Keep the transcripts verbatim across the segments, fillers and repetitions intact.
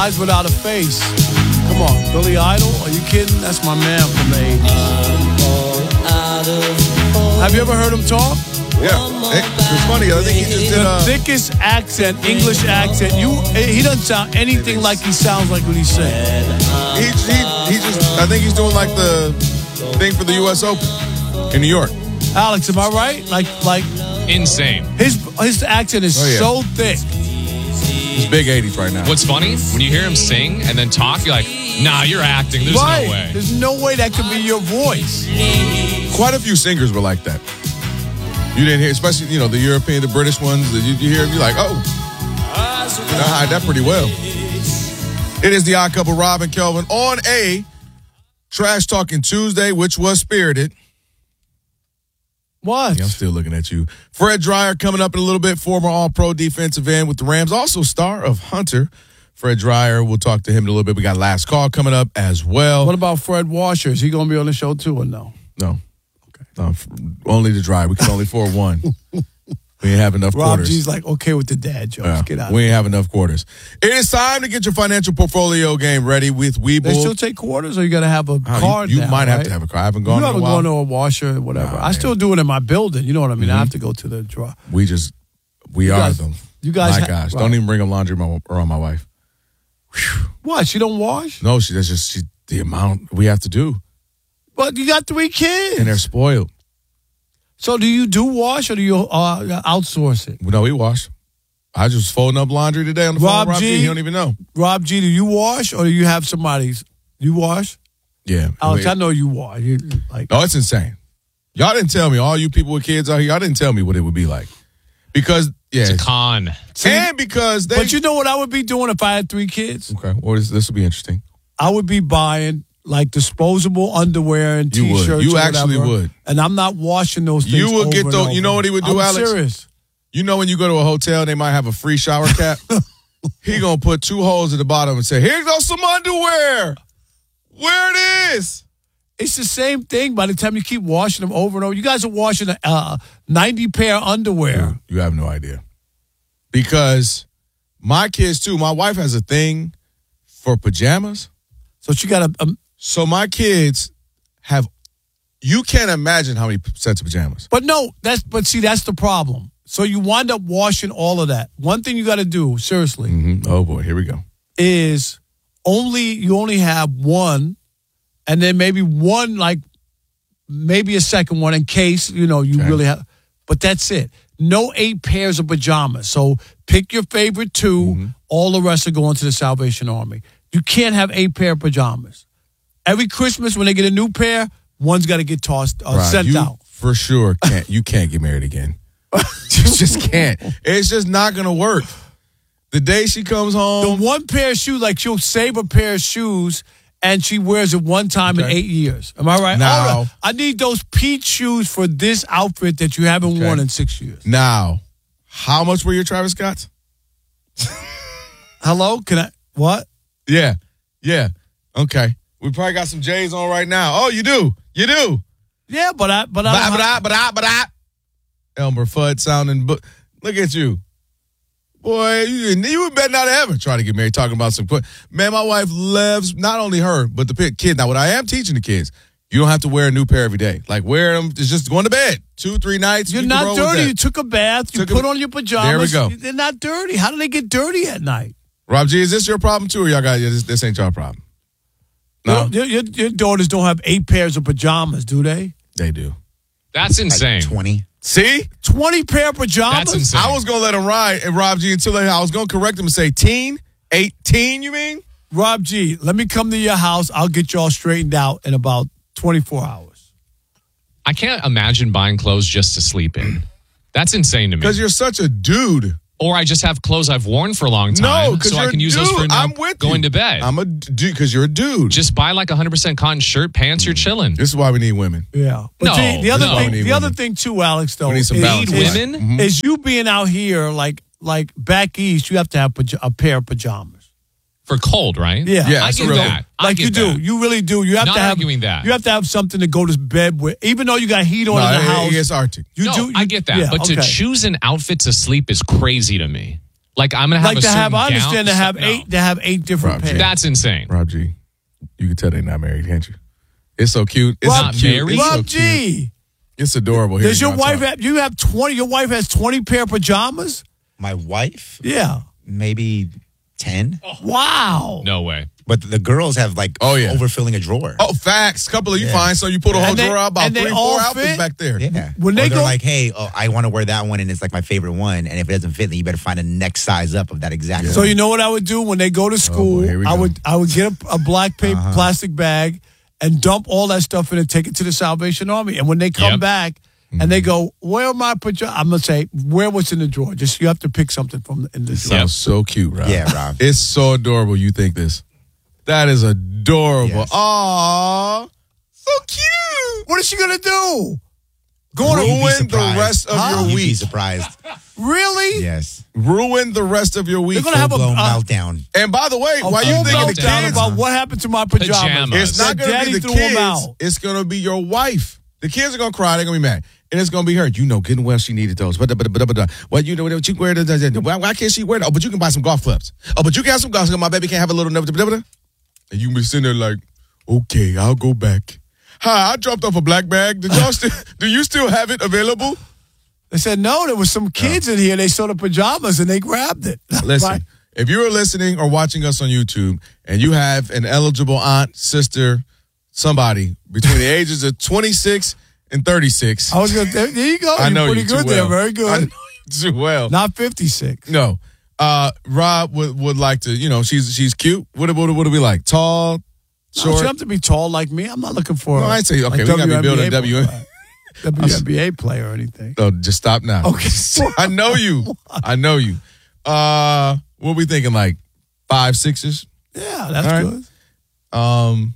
Eyes Without a Face. Come on, Billy Idol? Are you kidding? That's my man from the eighties. Have you ever heard him talk? Yeah, it, it's funny. I think he just did The uh, thickest accent, English accent. You, he doesn't sound anything like he sounds like when he's saying. he, he, he just, I think he's doing like the thing for the U S Open in New York. Alex, am I right? Like, like Insane. his his accent is Oh, yeah. so thick. He's big eighties right now. What's funny, when you hear him sing and then talk, you're like, nah, you're acting. There's right. no way. There's no way that could be your voice. Quite a few singers were like that. You didn't hear, especially, you know, the European, the British ones, that you, you hear them, you're like, oh, you know, hide that pretty well. It is the Odd Couple, Rob and Kelvin, on a Trash Talking Tuesday, which was spirited. What? Yeah, I'm still looking at you. Fred Dreyer coming up in a little bit, former All-Pro defensive end with the Rams, also star of Hunter. Fred Dreyer, we'll talk to him in a little bit. We got Last Call coming up as well. What about Fred Washer? Is he going to be on the show too or no? No. No, f- only the Dreyer. We can only afford one. We ain't have enough Rob quarters. G's like, okay with the dad jokes. Yeah, Get out. we ain't have enough quarters. It is time to get your financial portfolio game ready with Webull. They still take quarters, or you got to have a Oh, card you you now, might have right? to have a car. I haven't gone You in a haven't while. gone to a washer or whatever. Nah, I still do it in my building. You know what I mean? I have to go to the draw. We just, we You are guys- them. you guys My ha- gosh. right. Don't even bring a laundry mo- around my wife. What? She don't wash? No, she, that's just she, the amount we have to do. But you got three kids. And they're spoiled. So do you do wash or do you uh, outsource it? No, we wash. I just folding up laundry today on the Rob phone. Rob G. G. He don't even know. Rob G, do you wash or do you have somebody's? You wash? Yeah. Alex, We- I know you wash. You, like, Oh, it's insane. Y'all didn't tell me, all you people with kids out here, y'all didn't tell me what it would be like. Because, yeah. It's a con. And because they. but you know what I would be doing if I had three kids? Okay, well, this, this will be interesting. I would be buying like disposable underwear and You would. t-shirts. You or actually whatever, would. And I'm not washing those things. You would over get and those- over. you know what he would do, I'm Alex? Serious. You know when you go to a hotel, they might have a free shower cap? He going to put two holes at the bottom and say, here goes some underwear. Where it is. It's the same thing. By the time you keep washing them over and over, you guys are washing uh, ninety pair of underwear. Dude, you have no idea. Because my kids, too, my wife has a thing for pajamas. So she got a. Um, So my kids have, you can't imagine how many sets of pajamas. but no, that's but see that's the problem. So you wind up washing all of that. One thing you got to do, seriously, Mm-hmm. Oh, boy, here we go. is only you only have one, and then maybe one like maybe a second one in case you know you Okay. really have. But that's it. No eight pairs of pajamas. So pick your favorite two. Mm-hmm. All the rest are going to the Salvation Army. You can't have eight pair of pajamas. Every Christmas when they get a new pair, one's got to get tossed uh, Right, sent you out. For sure can't. You can't get married again. You just can't. It's just not going to work. The day she comes The home. one pair of shoes, like she'll save a pair of shoes and she wears it one time in Okay. eight years. Am I right? Now- All right. I need those peach shoes for this outfit that you haven't Okay. worn in six years. Now, how much were your Travis Scotts? Hello? Can I? What? Yeah. Yeah. Okay. We probably got some J's on right now. Oh, you do. You do. Yeah, but I, but I, Ba ba ba ba ba. Elmer Fudd sounding. But look at you, boy. You you better not ever try to get married. Talking about some man. My wife loves not only her but the kid. Now, what I am teaching the kids, you don't have to wear a new pair every day. Like wear them. It's just going to bed two, three nights. You're you can not roll with dirty. that. You took a bath. You Took a- put on your pajamas. There we go. They're not dirty. How do they get dirty at night? Rob G, is this your problem too, or y'all got this? This ain't your problem. No, Your, your, your daughters don't have eight pairs of pajamas, do they? they do. That's insane. twenty. See, twenty pair of pajamas? That's insane. I was gonna let him ride, and Rob G until I was gonna correct him and say teen, eighteen. You mean? Rob G, let me come to your house. I'll get y'all straightened out in about twenty-four hours. I can't imagine buying clothes just to sleep in. That's insane to me. Because you're such a dude. Or I just have clothes I've worn for a long time, No, because so you're I can a use dude. those for now I'm with going you. to bed. I'm a dude because you're a dude. Just buy like a hundred percent cotton shirt, pants. You're chilling. This is why we need women. Yeah. But No, see, the other no. thing, We need the other women. thing too, Alex, though, We need some is, balance. Need is, women? Mhm. is you being out here like like back east, you have to have paj- a pair of pajamas. For cold, right? Yeah. Yeah, I so get really- that. I Like get you do, that. you really do. You have Not to have arguing that. You have to have something to go to bed with, even though you got heat on No, in the it- house. it gets Arctic. You no, do. You, I get that. yeah, but to okay. choose an outfit to sleep is crazy to me. Like I'm gonna have Like a to certain have, I understand gown. to have No. eight, to have eight different Rob, pairs. That's insane. Rob G, you can tell they're not married, can't you? It's so cute. It's Rob so cute. married? It's so Rob cute. G, It's adorable. Here does you your go, wife talk. have? You have twenty. Your wife has twenty pair of pajamas. My wife, Yeah. maybe ten. Wow. No way. But the girls have like Oh, yeah. overfilling a drawer. Oh, facts. Couple of you Yeah. find. So you pull a whole And they- drawer out, about and they three, all four outfits fit? back there. Yeah. When Or they they're go- like, hey, oh, I want to wear that one and it's like my favorite one. And if it doesn't fit, then you better find a next size up of that exact So one. you know what I would do when they go to school? boy, here we I go. would I would get a, a black paper plastic bag and dump all that stuff in and take it to the Salvation Army. And when they come Yep. back and they go, "Where are my pajamas?" I'm gonna say, "Where what's in the drawer?" Just you have to pick something from in the drawer. Sounds so cute, Rob. Yeah, Rob. It's so adorable. You think this? That is adorable. Yes. Aw, so cute. What is she gonna do? Go on You'd be a, Ruin the surprised. rest of Huh? your You'd be week. surprised. really? Yes. Ruin the rest of your week. They're gonna have a, Blown uh, meltdown. and by the way, a why you full thinking the meltdown kids? about what happened to my pajamas? Pajamas. It's not That going to daddy be the threw 'em kids. out. It's going to be your wife. The kids are going to cry. They're going to be mad. And it's going to be her. You know good and well she needed those. But, but, but, but, Well, you know what you wear? The, why, why can't she wear that? Oh, but you can buy some golf clubs. Oh, but you can have some golf clubs. My baby can't have a little... And you can be sitting there like, okay, I'll go back. Hi, I dropped off a black bag. Did y'all still, do you still have it available? They said no. There was some kids in here. They saw the pajamas and they grabbed it. Listen, Right? if you are listening or watching us on YouTube and you have an eligible aunt, sister, somebody between the ages of twenty-six and thirty-six, I was gonna. There you go. I know You're pretty you good too there. well. Very I good. know you too well. Not fifty-six. No, uh, Rob would, would like to. You know, she's she's cute. What what what do we like? Tall, No, short. you have to be tall like me. I'm not looking for. No, I'd say, okay, a we gotta be building W N B A W- player. W N B A player or anything. No, just stop now. Okay. I know you. I know you. Uh, what we thinking? Like five sixes? Yeah, that's All right. good. Um,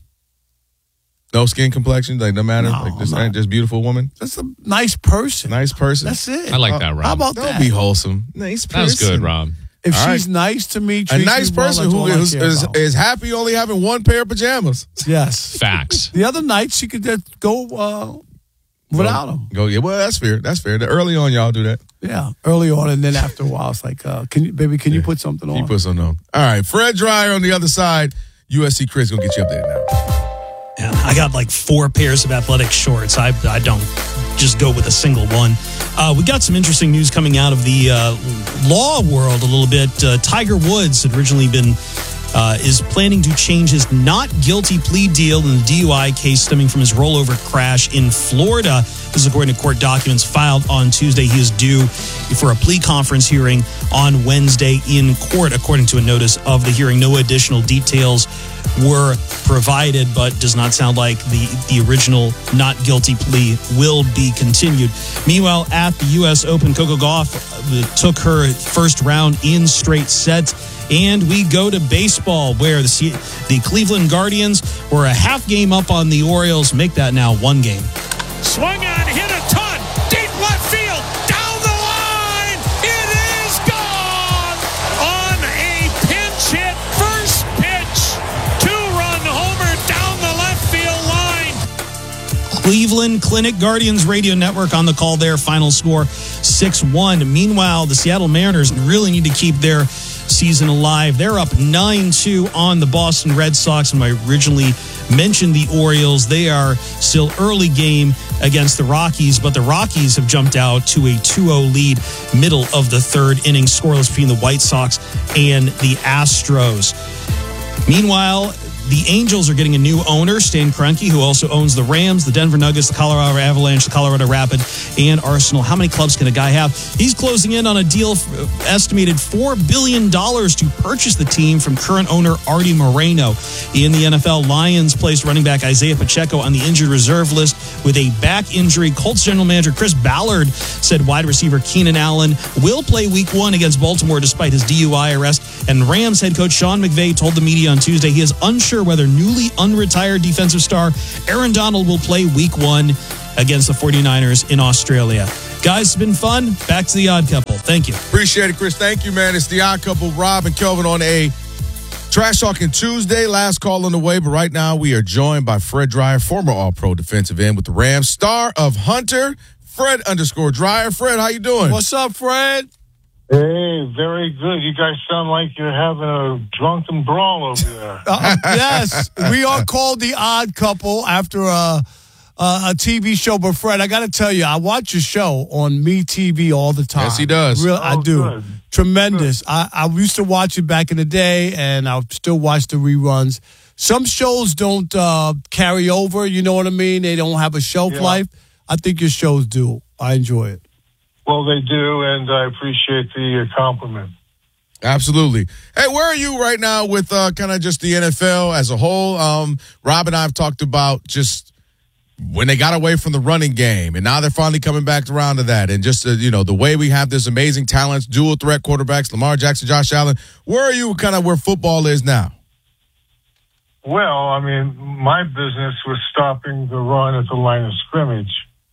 no skin complexion, like no matter, No, like just no. just beautiful woman, That's a nice person. nice person. That's it. I like that, Rob. How about Don't that? be wholesome. Nice person. That was good, Rob. if All she's nice to me, A treats nice me well, person that's who all I is care is, about. is happy only having one pair of pajamas. yes. Facts. The other night she could just go uh, without them. Go yeah. Well, that's fair. That's fair. The early on, y'all do that. Yeah, early on, and then after a while, it's like, uh, can you, baby, can you put something on? You put some on. All right, Fred Dryer on the other side. U S C Chris gonna get you updated now. And I got like four pairs of athletic shorts. I, I don't just go with a single one. Uh, we got some interesting news coming out of the uh, law world a little bit. Uh, Tiger Woods had originally been uh, is planning to change his not guilty plea deal in the D U I case stemming from his rollover crash in Florida. This is according to court documents filed on Tuesday. He is due for a plea conference hearing on Wednesday in court, according to a notice of the hearing. No additional details were provided, but does not sound like the, the original not guilty plea will be continued. Meanwhile, at the U S Open, Coco Gauff uh, took her first round in straight sets. And we go to baseball, where the C- the Cleveland Guardians were a half game up on the Orioles. Make that now one game. Swung on, hit a ton, deep left field, down the line, it is gone! On a pinch hit, first pitch, two-run homer down the left field line. Cleveland Clinic Guardians Radio Network on the call there. Final score six one. Meanwhile, the Seattle Mariners really need to keep their season alive. They're up nine two on the Boston Red Sox. And I originally mentioned the Orioles. They are still early game against the Rockies, but the Rockies have jumped out to a two oh lead middle of the third inning, scoreless between the White Sox and the Astros. Meanwhile, the Angels are getting a new owner, Stan Kroenke, who also owns the Rams, the Denver Nuggets, the Colorado Avalanche, the Colorado Rapids, and Arsenal. How many clubs can a guy have? He's closing in on a deal for estimated four billion dollars to purchase the team from current owner Artie Moreno. In the N F L, Lions placed running back Isaiah Pacheco on the injured reserve list with a back injury. Colts general manager Chris Ballard said wide receiver Keenan Allen will play week one against Baltimore despite his D U I arrest. And Rams head coach Sean McVay told the media on Tuesday he is unsure whether newly unretired defensive star Aaron Donald will play week one against the 49ers in Australia. Guys, it's been fun. Back to the Odd Couple. Thank you. Appreciate it, Chris. Thank you, man. It's the Odd Couple, Rob and Kelvin on a Trash Talking Tuesday. Last call on the way, but right now we are joined by Fred Dryer, former All-Pro defensive end with the Rams, star of Hunter, Fred underscore Dryer. Fred, how you doing? What's up, Fred? Hey, very good. You guys sound like you're having a drunken brawl over there. Uh, yes, we are called the Odd Couple after a, a, a T V show. But Fred, I got to tell you, I watch your show on Me T V all the time. Yes, he does. Real, I Oh, do. good. Tremendous. I, I used to watch it back in the day, and I still watch the reruns. Some shows don't uh, carry over. You know what I mean? They don't have a shelf Yeah. life. I think your shows do. I enjoy it. Well, they do, and I appreciate the uh, compliment. Absolutely. Hey, where are you right now with uh, kind of just the N F L as a whole? Um, Rob and I have talked about just when they got away from the running game, and now they're finally coming back around to that. And just, uh, you know, the way we have this amazing talents, dual threat quarterbacks, Lamar Jackson, Josh Allen. Where are you kind of where football is now? Well, I mean, my business was stopping the run at the line of scrimmage.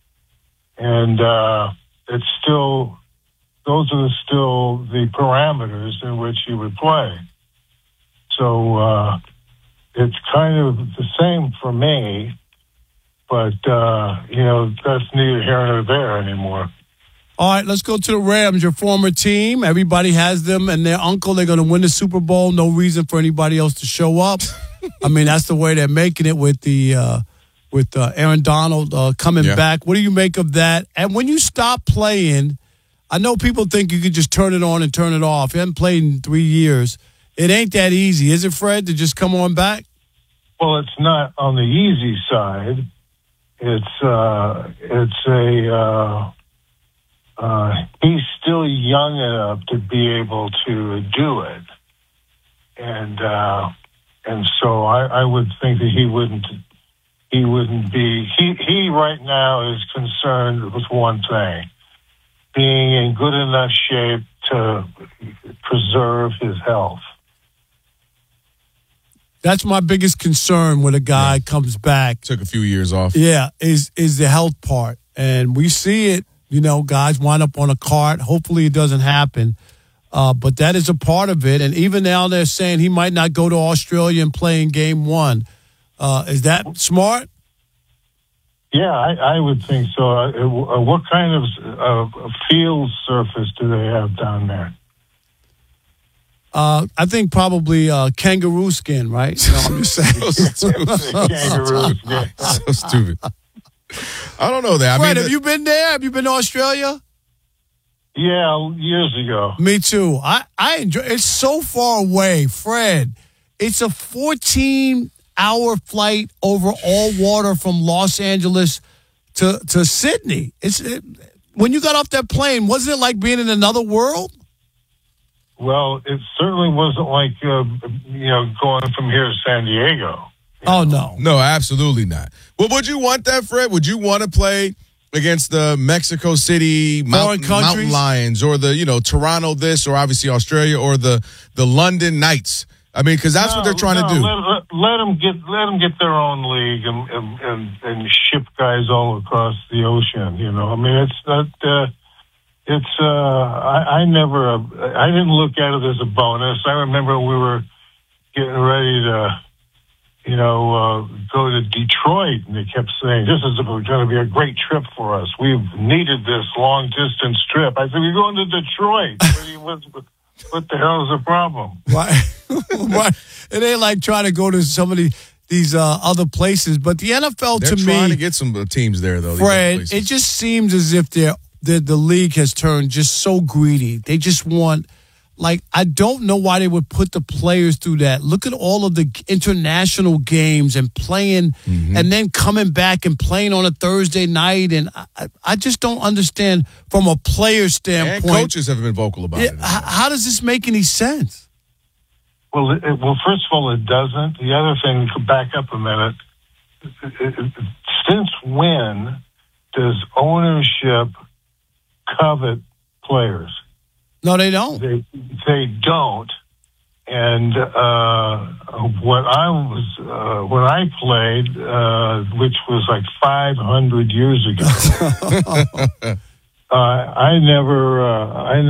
And uh, it's still, those are still the parameters in which you would play. So uh, it's kind of the same for me, but, uh, you know, that's neither here nor there anymore. All right, let's go to the Rams, your former team. Everybody has them and their uncle. They're going to win the Super Bowl. No reason for anybody else to show up. I mean, that's the way they're making it with the uh, with uh, Aaron Donald uh, coming Yeah. back. What do you make of that? And when you stop playing, I know people think you could just turn it on and turn it off. You haven't played in three years. It ain't that easy, is it, Fred, to just come on back? Well, it's not on the easy side. It's uh, it's a uh, uh, he's still young enough to be able to do it, and uh, and so I, I would think that he wouldn't he wouldn't be he he right now is concerned with one thing: being in good enough shape to preserve his health. That's my biggest concern when a guy comes back. Took a few years off. Yeah, is is the health part. And we see it, you know, guys wind up on a cart. Hopefully it doesn't happen. Uh, but that is a part of it. And even now they're saying he might not go to Australia and play in game one. Uh, is that smart? Yeah, I, I would think so. Uh, uh, what kind of uh, field surface do they have down there? Uh, I think probably uh, kangaroo skin, right? No, I'm just saying. So stupid. Kangaroos, yeah. So stupid. I don't know that. I Fred, mean, have you been there? Have you been to Australia? Yeah, years ago. Me too. I, I enjoy it's so far away, Fred. It's a fourteen hour flight over all water from Los Angeles to, to Sydney. It's it, when you got off that plane, wasn't it like being in another world? Well, it certainly wasn't like, uh, you know, going from here to San Diego. Oh, no. no, absolutely not. Well, would you want that, Fred? Would you want to play against the Mexico City Mountain, countries? Mountain Lions or the, you know, Toronto this or obviously Australia or the, the London Knights? I mean, because that's No, what they're trying no, to do. Let, let, let them get let them get their own league and, and, and, and ship guys all across the ocean. You know, I mean, it's not. Uh, it's. Uh, I, I never. Uh, I didn't look at it as a bonus. I remember we were getting ready to, you know, uh, go to Detroit, and they kept saying, "This is going to be a great trip for us. We've needed this long distance trip." I said, "We're going to Detroit. What, do you, what, what the hell is the problem?" Why? Why? It ain't like trying to go to some of the, these uh, other places. But the N F L, They're to trying me, to get some uh, teams there, though. these other Fred, places. it just seems as if they're, the the league has turned just so greedy. They just want, like, I don't know why they would put the players through that. Look at all of the international games and playing, Mm-hmm. and then coming back and playing on a Thursday night. And I, I just don't understand from a player and standpoint. coaches have been vocal about Yeah, it. h- how does this make any sense? Well, it, well, first of all, it doesn't. The other thing, to back up a minute, it, it, since when does ownership covet players? No, they don't. They they don't. And uh, what I was uh, when I played, uh, which was like five hundred years ago, uh, I never uh, I.